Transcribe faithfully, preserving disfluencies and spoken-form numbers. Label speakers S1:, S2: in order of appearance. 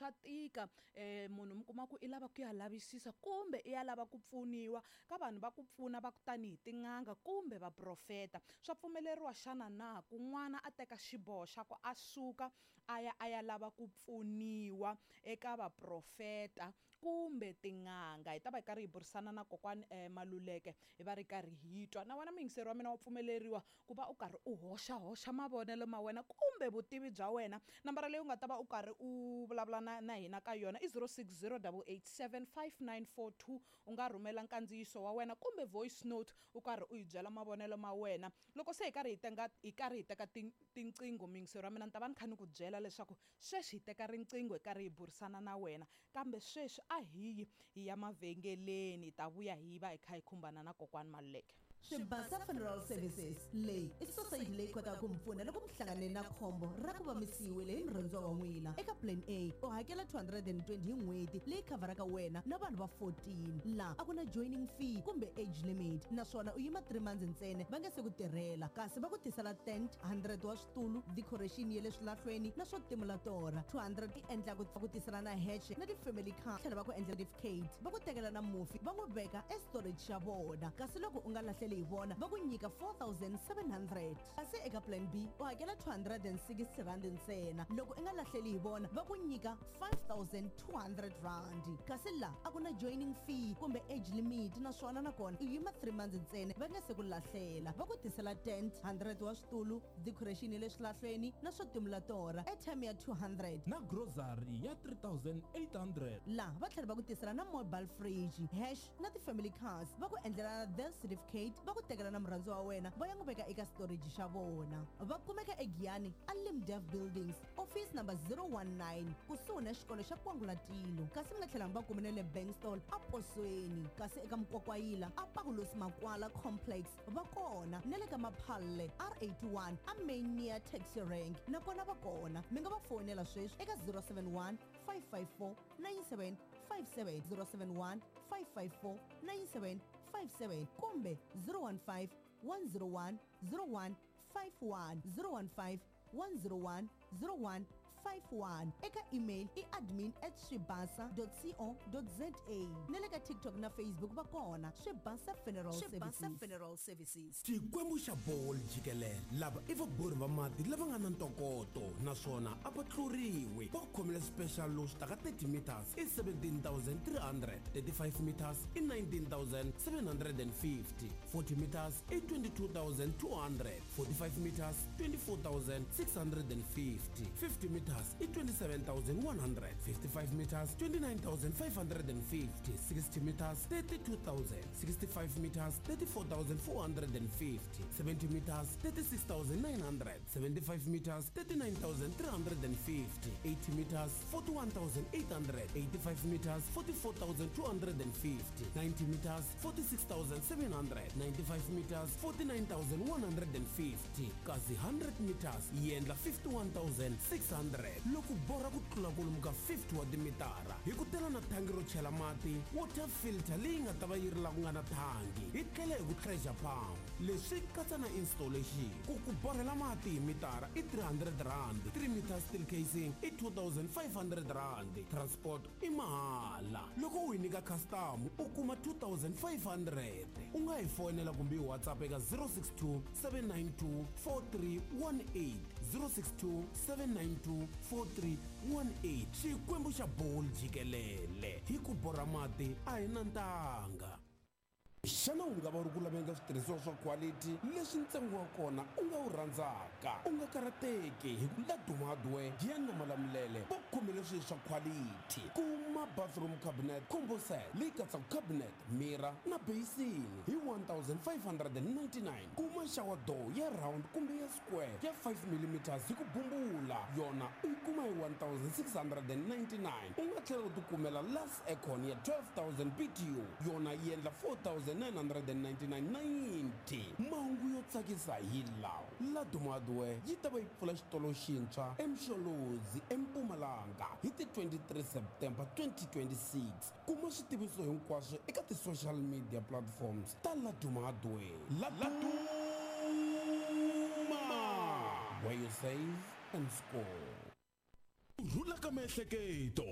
S1: swa tika eh munhu mi kuma ku i lava ku ya lavisisa kumbe i ya lava ku pfuniwa ka vanhu va ku pfuna va ku tanihi tin'anga kumbe vaprofeta. Swa pfumeleriwa xana na ku n'wana a teka xiboho xa ku a suka a ya a ya lava ku pfuniwa eka vaprofeta kumbe tin'anga? Hi ta va hi karhi hi burisana na kokwani eh, Maluleke hi va ri karhi hi twa na wena muyingiseri wa mina wa pfumeleriwa ku va u karhi u hoxa hoxa mavonelo ma wena kumbe vutivi bya wena. Nambara leyi u nga ta va u karhi u vulavula na, na hina ka yona i zero six zero eight eight seven five nine four two. U nga rhumela nkandziyiso wa wena kumbe voice note u karhi u hi byela mavonelo ma wena. Loko se hi karhi hi tenga hi karhi hi teka tinqingho muyingiseri wa mina ni ta va ni kha ni ku byela leswaku sweswi hi teka riqingho hi karhi hi burisana na wena, kambe sweswi a hi yi hi ya mavhengeleni hi ta vuya hi va hi kha hi khumbana na kokwani Maluleke.
S2: Shibasa Funeral Services leyi i society leyi kotaka ku mpfuna loko mi hlangane na khombo ra ku va mi siyiwile hi murhandziwa wa n'wina. Eka plan A u hakela two hundred twenty hi n'hweti leyi khavaraka wena na vanhu va fourteen, laha a ku na joining fee kumbe age limit, naswona u yima three months ntsena va nge se ku tirhela, kasi va ku tisela tent one hundred wa switulu, decoration ya le swilahlweni na swo timula tora. Two hundred i endla ku ku tisela na hatch na ti-family car, tlhela va ku endla certificate, va ku tekela na mufi va n'wi veka e storage xa vona. Kasi loko u nga lahleli hi vona va ku nyika four thousand seven hundred. Kasi eka plan B u hakela two hundred sixty rand ntsena, loko i nga lahleli hi vona va ku nyika five thousand two hundred rand. Kasi la a ku na joining fee kumbe age limit, naswona nakona u yima three months ntsena va nga se ku lahlela. Va ku tisela tent one hundred wa switulu, decoration ya le swilahlweni na swo timula tora, airtime ya two hundred
S3: na grocery ya three thousand eight hundred.
S2: La va tlhela va ku tisela na mobile fridge, hash na ti-family cars, va ku endlela na death certificate, va ku tekela na murhandziwa wa wena va ya n'wi veka eka storage xa vona. Va kumeka eGiyani Alimdev Buildings, office number zero one nine, kusuhi na xikolo xa Kwangulatilo. Kasi mi nga tlhela mi va kumene le Bankstall a Posweni, kasi eka Mkwakwayila a Paulus Makwala Complex va kona, na le ka Maphalle R eighty-one a main near taxi rank nakona va kona. Mi nga va fonela sweswi eka zero seven one five five four nine seven five seven, zero seven one five five four nine seven five seven kumbe zero one five one zero one zero one five one, zero one five one zero one zero one five one. Eka email i admin at shibasa dot co dot za. Nele ka TikTok na Facebook va kona Shibasa Funeral Services. Shibasa Funeral Services.
S4: Xikwembu xa bolo jikelele lava i vabori va mati lava nga na ntokoto naswona a va tluriwi va khomile special low taka thirty meters i seventeen thousand three hundred, thirty-five meters i nineteen thousand seven hundred fifty, forty meters i twenty-two thousand two hundred, forty-five meters twenty-four thousand six hundred fifty, fifty meters i twenty-seven thousand one hundred, fifty-five meters twenty-nine thousand five hundred fifty, sixty meters thirty-two thousand, sixty-five meters thirty-four thousand four hundred fifty, seventy meters thirty-six thousand nine hundred, seventy-five meters thirty-nine thousand three hundred fifty, eighty meters forty-one thousand eight hundred, eighty-five meters forty-four thousand two hundred fifty, ninety meters forty-six thousand seven hundred, ninety-five meters forty-nine thousand one hundred fifty, kasi one hundred meters yendla fifty-one thousand six hundred. Loko bora ku tlula kwalomu ka fifty wa timitara hi ku tela na thangi ro chela mati, water filter leyi nga ta va yi ri la ku nga na thangi, hi tlhela hi ku treasure pump. Leswi katsa na installation, ku ku borhela mati hi mitara i three hundred rand, three meters steel casing i two thousand five hundred rand, transport i mahala. Loko u hi nyika custom u kuma two thousand five hundred. U nga hi fonela kumbe hi WhatsApp eka zero six two seven nine two four three one eight, zero six two seven nine two four three one eight. Xikwembu xa bolo jikelele hi ku borha mati a hi na ntanga. Xana u nga va ri ku laveka switirhisiwa swa quality leswi ntsengo wa kona u nga wu rhandzaka, u nga karateki hi ku laduma hardware ya Nyamulamulele va khomile swilo swa quality. Kuma bathroom cabinet combo set leyi katsaka cabinet, mirror na basin hi one thousand five hundred ninety-nine. Kuma shower door ya round kumbe ya square ya five millimeters hi ku bumbula, yona u yi kuma hi one thousand six hundred ninety-nine. U nga tlhela u tikumela Lux aircon ya twelve thousand B T U, yona yi endla four thousand nine hundred ninety-nine ninety. Mahungu yo tsakisa hi lawa. Laduma hardware yi ta va yi pfula xitolo xintshwa eMxolozi eMpumalanga hi ti twenty-three September twenty twenty-six. Kuma switiviso hinkwaswo eka ti-social media platforms ta Laduma Hardware. Laduma, where you save and score.
S3: Rhula ka miehleketo.